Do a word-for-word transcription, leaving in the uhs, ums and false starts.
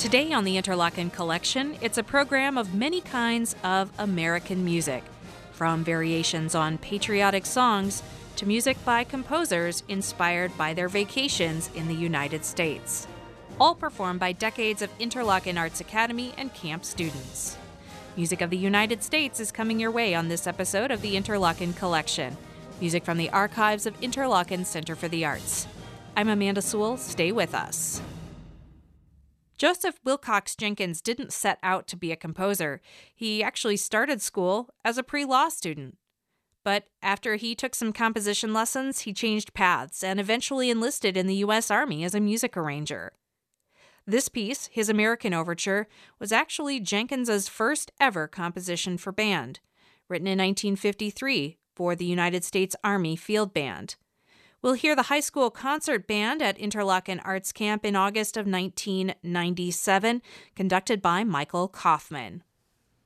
Today on the Interlochen Collection, it's a program of many kinds of American music, from variations on patriotic songs to music by composers inspired by their vacations in the United States, all performed by decades of Interlochen Arts Academy and camp students. Music of the United States is coming your way on this episode of the Interlochen Collection, music from the archives of Interlochen Center for the Arts. I'm Amanda Sewell. Stay with us. Joseph Wilcox Jenkins didn't set out to be a composer. He actually started school as a pre-law student. But after he took some composition lessons, he changed paths and eventually enlisted in the U S Army as a music arranger. This piece, his American Overture, was actually Jenkins's first ever composition for band, written in nineteen fifty-three for the United States Army Field Band. We'll hear the high school concert band at Interlochen Arts Camp in August of nineteen ninety-seven, conducted by Michael Kaufman.